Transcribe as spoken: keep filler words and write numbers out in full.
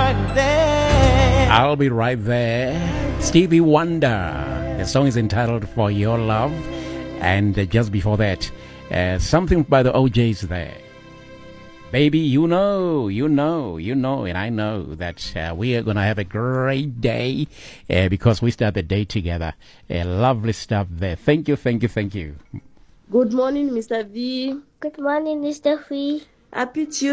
right there. I'll be right there. Stevie Wonder. The song is entitled For Your Love. And uh, just before that, uh, something by the O Js there. Baby, you know, you know, you know, and I know that uh, we are going to have a great day uh, because we start the day together. Uh, lovely stuff there. Thank you, thank you, thank you. Good morning, Mister V. Good morning, Mister V. Happy Tuesday.